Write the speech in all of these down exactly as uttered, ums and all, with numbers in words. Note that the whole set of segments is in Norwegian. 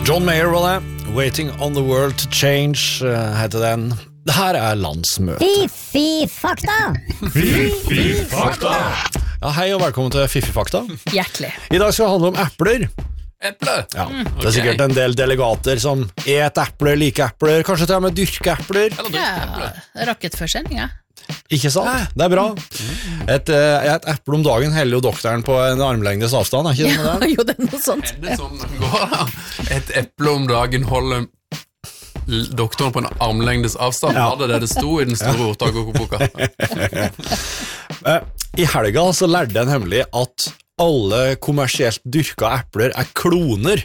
John Mayer var det. Waiting on the world to change, uh, heter den. Det her er landsmøte. Fifi fakta! Fifi fakta! Ja, hei og velkommen til Fifi fakta. Hjertelig. I dag skal det handle om epler. Eple? Ja, det er sikkert en del delegater som et epler, like epler, kanskje til og med dyrke epler. Eller dyrke eple? Ja, jeg rakk et forsending, ja. Ikke sant? Det er bra. Et, et eple om dagen heller jo doktoren på en armlengdes avstand, er ikke det med det? Jo, det er noe sånt. Er det sånn det går da? Et eple om dagen holder l- doktoren på en armlengdes avstand? Ja. Var det det det sto i den store ordtakerboka? I helga så lærte jeg nemlig at alle kommersielt dyrka epler er kloner.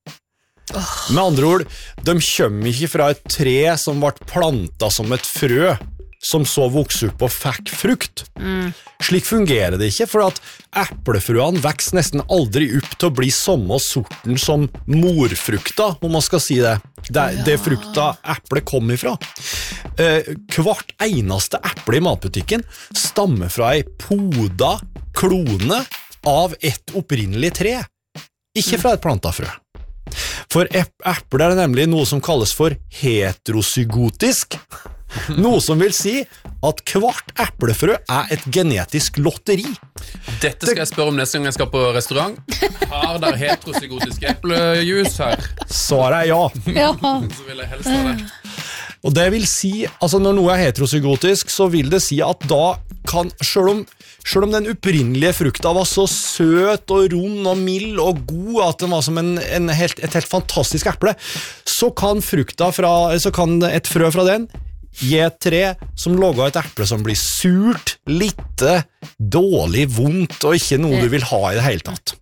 Med andre ord, de kommer ikke fra et tre som ble plantet som et frø, som så vokste opp og fikk frukt. Mm. Slik fungerer det ikke, for at eplefrøene vokser nesten aldri opp til å bli samme sorten som morfrukta, om man skal si det. Det, ja. det frukta eple kom ifra. Eh, hvert eneste eple i matbutikken stammer fra ei poda klone av et opprinnelig tre, ikke fra et plantet frø. For epler er nemlig noe som kalles for heterozygotisk, noe som vil si at hvert eplefrø er et genetisk lotteri. Dette skal jeg spørre om neste gang jeg skal på restaurant. Har der heterozygotisk eplejus her? Svaret er ja. Ja. Så vil jeg helst ha det. Og det vil si, altså når noe er heterozygotisk, så vil det si at da kan, selv om, selv om den opprinnelige frukta var så søt og rund og mild og god, at den var som en, en helt, et helt fantastisk eple, så kan, frukta fra, så kan et frø fra den gi et tre som lager et eple som blir surt, litte, dårlig, vondt og ikke noe du vil ha i det hele tatt.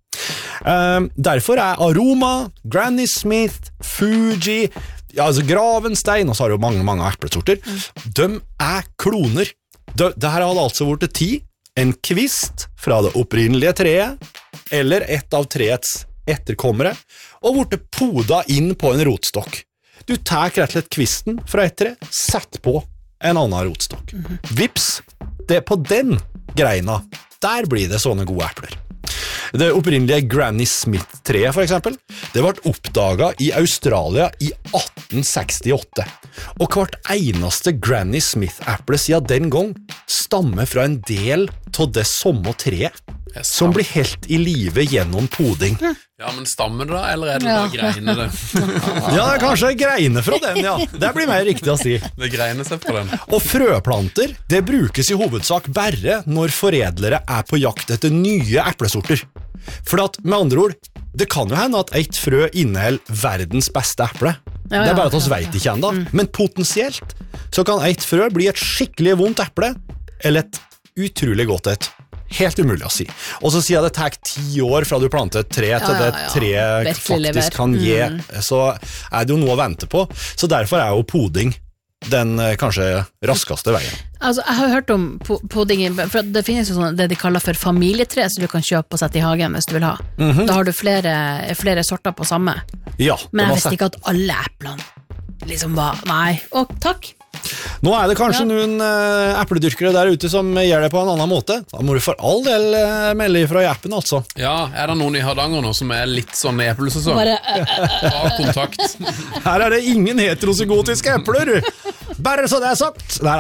Um, derfor er Aroma, Granny Smith, Fuji, ja, altså Gravenstein, og så har jo mange, mange eplesorter, mm. de er kloner. De, det her hadde altså vært ti, en kvist fra det opprinnelige treet, eller et av treets etterkommere, og vært poda inn på en rotstokk. Du tar rett og slett kvisten fra et tre, sett på en annen rotstokk. Mm-hmm. Vips, det er på den greina, der blir det sånne gode epler. Det opprinnelige Granny Smith-treet for eksempel, det ble oppdaget i Australia i atten sekstiåtte. Og hvert eneste Granny Smith-eple siden den gang stammer fra en del av det samme treet, som blir helt i live gjennom poding. Ja, men stammer det da, eller er det bare greiner det? Ja, det er kanskje greiner fra den, ja. Det blir mer riktig å si. Det greiner seg fra den. Og frøplanter, det brukes i hovedsak bare når foredlere er på jakt etter nye eplesorter. For at, med andre ord, det kan jo hende at et frø inneholder verdens beste eple. Ja, ja, det er bare at oss vet ikke enda. Mm. Men potensielt så kan et frø bli et skikkelig vondt eple, eller et utrolig godt et. Helt umulig å si. Og så sier jeg det tar ti år fra du planter et tre til det treet faktisk kan gi, mm. så er det jo noe å vente på. Så derfor er jo poding den kanskje raskeste veien. Altså, jeg har hørt om poding, for det finnes jo sånn det de kaller for familietre, som du kan kjøpe og sette i hagen hvis du vil ha. Mm-hmm. Da har du flere, flere sorter på samme. Ja, men jeg visste ikke at alle eplene liksom var, nei, og takk. Nå er det kanskje ja. noen uh, epledyrkere der ute som gjør det på en annen måte. Da må du for all del uh, melde fra i appen, altså. Ja, er det noen i Hardanger nå som er litt sånn i eplesesong? Bare Ta kontakt. Her er det ingen heterozygotiske epler. Bare så det er sagt. Neida.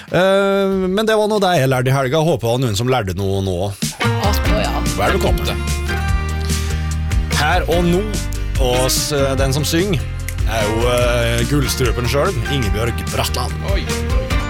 Uh, men det var noe det jeg lærte i helga. Håper det var noen som lærte noe nå. Vær velkommen. Her og nå hos uh, den som synger er jo uh, gullstrupen selv, Ingebjørg Bratland. Oi.